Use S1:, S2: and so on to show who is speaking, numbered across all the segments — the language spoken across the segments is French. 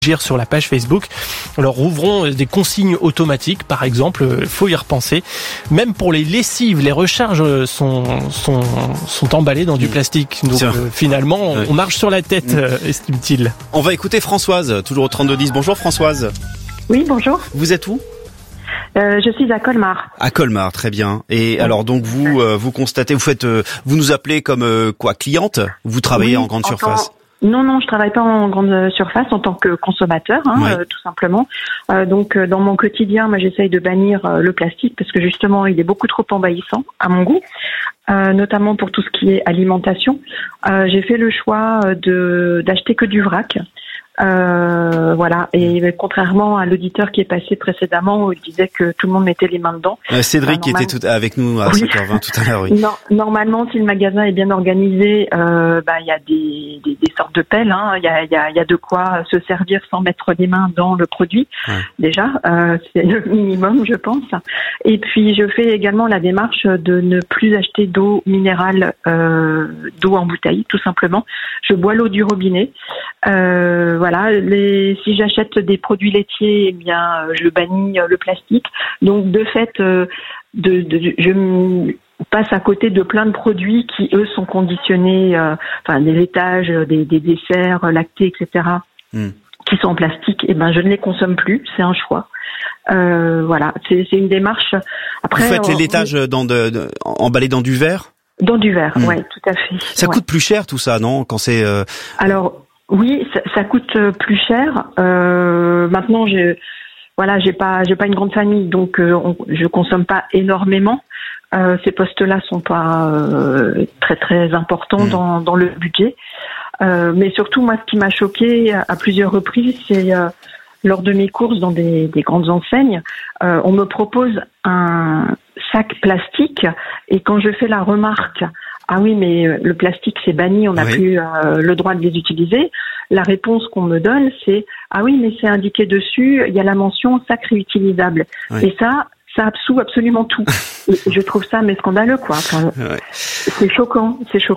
S1: sur la page Facebook. Alors ouvrons des consignes automatiques, par exemple, faut y repenser. Même pour les lessives, les recharges sont emballées dans du plastique. Donc finalement, on marche sur la tête, estime-t-il.
S2: On va écouter Françoise, toujours au 3210. Bonjour Françoise.
S3: Oui, bonjour.
S2: Vous êtes où ?
S3: Je suis à Colmar.
S2: À Colmar, très bien. Et alors donc vous constatez, vous nous appelez comme cliente ? Vous travaillez en grande surface ?
S3: Non, je travaille pas en grande surface en tant que consommateur, tout simplement. Donc, dans mon quotidien, moi, j'essaye de bannir le plastique parce que justement, il est beaucoup trop envahissant à mon goût, notamment pour tout ce qui est alimentation. J'ai fait le choix d'acheter que du vrac. Voilà. Et contrairement à l'auditeur qui est passé précédemment où il disait que tout le monde mettait les mains dedans. Cédric
S2: qui était avec nous à 5h20 tout à l'heure. Oui.
S3: Non, normalement, si le magasin est bien organisé, il y a des sortes de pelles. Il y a de quoi se servir sans mettre les mains dans le produit. Ouais. Déjà, c'est le minimum, je pense. Et puis, je fais également la démarche de ne plus acheter d'eau minérale, d'eau en bouteille, tout simplement. Je bois l'eau du robinet. Voilà, si j'achète des produits laitiers, eh bien, je bannis le plastique. Donc, de fait, je passe à côté de plein de produits qui, eux, sont conditionnés, des laitages, des desserts lactés, etc., qui sont en plastique. Eh ben, je ne les consomme plus. C'est un choix. Voilà, c'est une démarche. Après,
S2: vous faites les laitages emballés dans du verre ? Dans du verre,
S3: oui, tout à fait.
S2: Ça coûte plus cher, tout ça, non ? Quand c'est.
S3: Alors. Oui, ça coûte plus cher. Maintenant, j'ai pas une grande famille, donc je consomme pas énormément. Ces postes-là sont pas très très importants dans le budget. Mais surtout, moi, ce qui m'a choqué à plusieurs reprises, c'est lors de mes courses dans des grandes enseignes, on me propose un sac plastique et quand je fais la remarque. Ah oui, mais le plastique, c'est banni, on n'a plus le droit de les utiliser. La réponse qu'on me donne, c'est « Ah oui, mais c'est indiqué dessus, il y a la mention sac réutilisable. » Et ça absout absolument tout. Et je trouve ça scandaleux, quoi. Enfin, c'est choquant.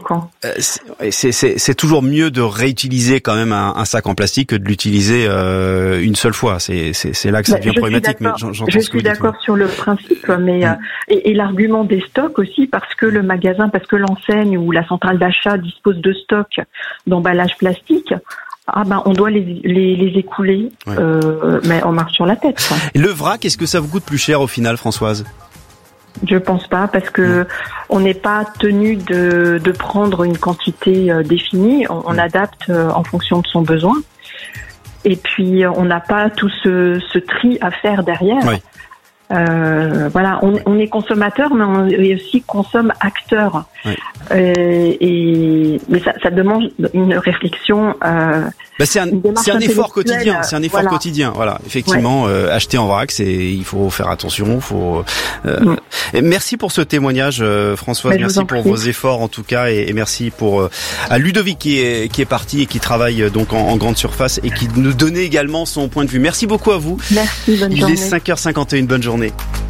S2: C'est toujours mieux de réutiliser quand même un sac en plastique que de l'utiliser une seule fois. C'est là que ça devient problématique. Mais
S3: je suis d'accord sur le principe, mais et l'argument des stocks aussi, parce que le magasin, parce que l'enseigne ou la centrale d'achat dispose de stocks d'emballage plastique. On doit les écouler, mais on marche sur la tête. Quoi.
S2: Et le vrac, est-ce que ça vous coûte plus cher au final, Françoise ?
S3: Je pense pas, parce que on n'est pas tenu de prendre une quantité définie. On adapte en fonction de son besoin. Et puis on n'a pas tout ce tri à faire derrière. Oui. Voilà, on est consommateur, mais on est aussi consomme-acteur. Oui. Mais ça demande une réflexion.
S2: C'est un effort quotidien. C'est un effort quotidien. Voilà, effectivement, acheter en vrac, il faut faire attention. Merci pour ce témoignage, Françoise. Merci pour vos efforts en tout cas, et merci à Ludovic qui est parti et qui travaille donc en grande surface et qui nous donnait également son point de vue. Merci beaucoup à vous.
S3: Merci. Bonne journée.
S2: Il est 5h51. Bonne journée.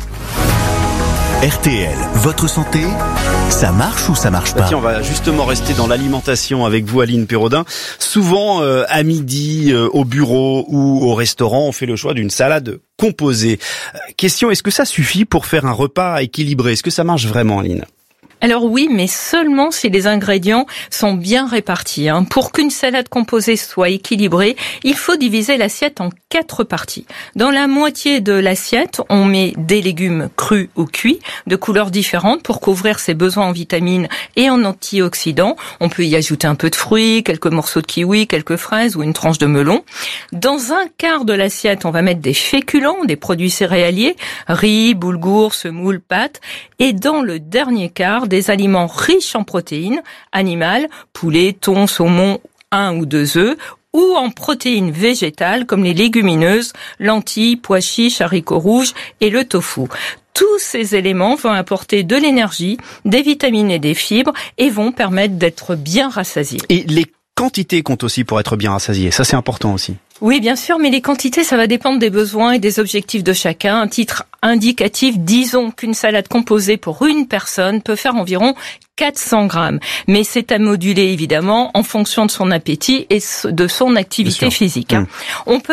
S4: RTL, votre santé, ça marche ou ça marche pas ?
S2: Tiens, on va justement rester dans l'alimentation avec vous, Aline Pérodin. Souvent, à midi, au bureau ou au restaurant, on fait le choix d'une salade composée. Question, est-ce que ça suffit pour faire un repas équilibré ? Est-ce que ça marche vraiment, Aline ?
S5: Alors oui, mais seulement si les ingrédients sont bien répartis. Pour qu'une salade composée soit équilibrée, il faut diviser l'assiette en 4 parties. Dans la moitié de l'assiette, on met des légumes crus ou cuits, de couleurs différentes pour couvrir ses besoins en vitamines et en antioxydants. On peut y ajouter un peu de fruits, quelques morceaux de kiwi, quelques fraises ou une tranche de melon. Dans un quart de l'assiette, on va mettre des féculents, des produits céréaliers, riz, boulgour, semoule, pâtes. Et dans le dernier quart, des aliments riches en protéines animales, poulet, thon, saumon, 1 ou 2 œufs, ou en protéines végétales comme les légumineuses, lentilles, pois chiches, haricots rouges et le tofu. Tous ces éléments vont apporter de l'énergie, des vitamines et des fibres et vont permettre d'être bien rassasiés.
S2: Et les quantités comptent aussi pour être bien rassasié. Ça, c'est important aussi.
S5: Oui, bien sûr, mais les quantités, ça va dépendre des besoins et des objectifs de chacun. Un titre indicatif, disons qu'une salade composée pour une personne peut faire environ 400 grammes. Mais c'est à moduler, évidemment, en fonction de son appétit et de son activité physique. On peut